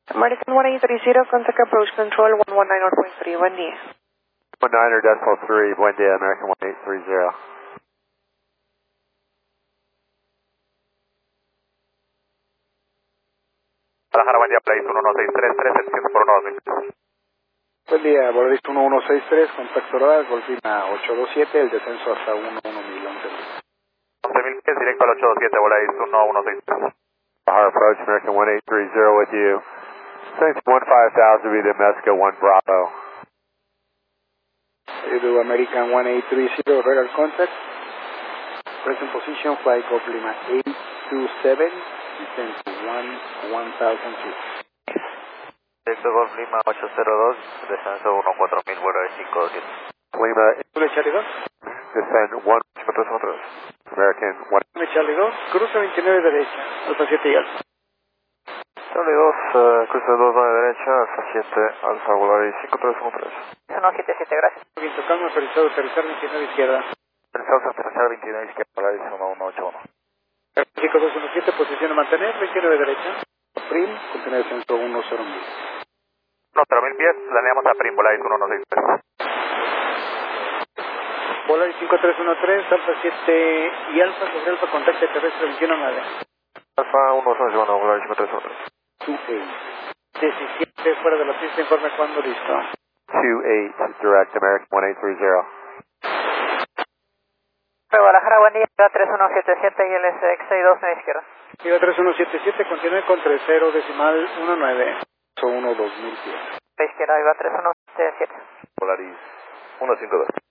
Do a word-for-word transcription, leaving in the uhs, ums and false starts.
American one eight three zero, contact approach control one one nine point three, buen día. one nine decimal three, buen día, American one eight three zero. Guadalajara, buen día, Place uno uno seis tres tres, setecientos por uno dos mil. Buen día, Volaris uno uno seis tres, contacto oral, Golfina ocho dos siete, el descenso hasta uno uno mil, once mil. once mil pies, directo al ocho dos siete, Volaris uno uno seis tres. Guadalajara approach, American one eight three zero with you. Thanks, one five thousand, be the Mexico one Bravo. You do American one eight three zero, radar contact. Present position, flight Golf Lima eight two seven, descent to one, one thousand feet. Directo Golf Lima ocho cero dos, descenso uno cuatro mil, Volaris cinco dos siete. Lima, Charlie dos. descend one, American one. Charlie dos, cruza veintinueve derecha, Alfa siete y Alfa. Charlie dos, uh, cruce dos a la derecha, Alfa siete, Alfa Volaris cinco tres uno tres. uno siete siete, gracias. Viento calma, autorizado aterrizar veintinueve izquierda. Pensamos aterrizar veintinueve izquierda, Volaris uno uno ocho uno. México dos uno siete, posición a mantener, veintinueve derecha. Prim, contiene descenso uno cero mil. uno cero mil pies, planeamos a Prim, Volaris uno uno seis tres. Volaris cinco tres uno tres, Alfa siete y Alfa sobre Alfa, contacto terrestre veintiuno nueve. Alfa uno seis uno, Volaris cinco tres uno tres. dos ocho. diecisiete, fuera de la pista, informe cuando listo. two eight, direct American one eight three zero. Guadalajara, buen día, tres uno siete siete y el S X seis dos nueve izquierda. Iba tres uno siete siete, continúe con tres cero decimal uno nueve. uno dos mil pies. Izquierda, iba tres uno siete siete. Volaris uno cinco dos.